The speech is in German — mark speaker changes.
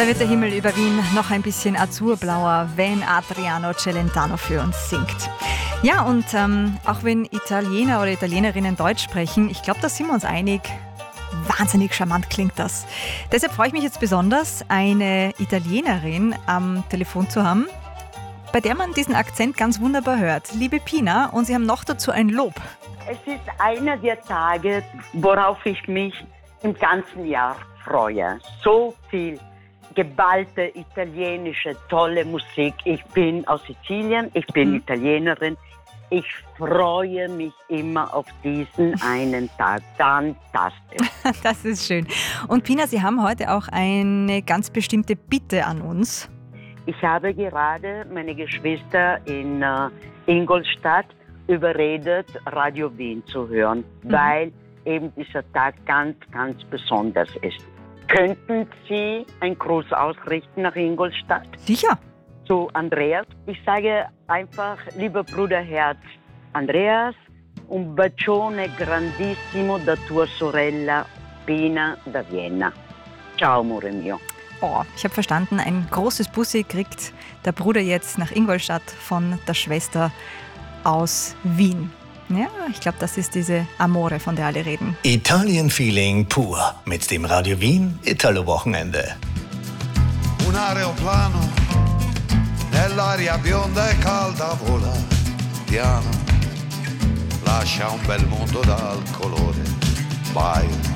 Speaker 1: Da wird der Himmel über Wien noch ein bisschen azurblauer, wenn Adriano Celentano für uns singt. Ja, und auch wenn Italiener oder Italienerinnen Deutsch sprechen, ich glaube, da sind wir uns einig, wahnsinnig charmant klingt das. Deshalb freue ich mich jetzt besonders, eine Italienerin am Telefon zu haben, bei der man diesen Akzent ganz wunderbar hört. Liebe Pina, und Sie haben noch dazu ein Lob.
Speaker 2: Es ist einer der Tage, worauf ich mich im ganzen Jahr freue. So viel geballte italienische, tolle Musik. Ich bin aus Sizilien, ich bin Italienerin. Ich freue mich immer auf diesen einen Tag. Fantastisch.
Speaker 1: Das ist schön. Und Pina, Sie haben heute auch eine ganz bestimmte Bitte an uns.
Speaker 2: Ich habe gerade meine Geschwister in Ingolstadt überredet, Radio Wien zu hören, weil eben dieser Tag ganz, ganz besonders ist. Könnten Sie einen Gruß ausrichten nach Ingolstadt?
Speaker 1: Sicher.
Speaker 2: Zu Andreas. Ich sage einfach, lieber Bruderherz, Andreas, un bacione grandissimo da tua sorella Pina da Vienna. Ciao, amore mio.
Speaker 1: Oh, ich habe verstanden, ein großes Bussi kriegt der Bruder jetzt nach Ingolstadt von der Schwester aus Wien. Ja, ich glaube, das ist diese Amore, von der alle reden.
Speaker 3: Italien-Feeling pur mit dem Radio Wien Italo-Wochenende.
Speaker 4: Un aeroplano nell'aria bionda e calda vola piano, lascia un bel mondo dal colore baio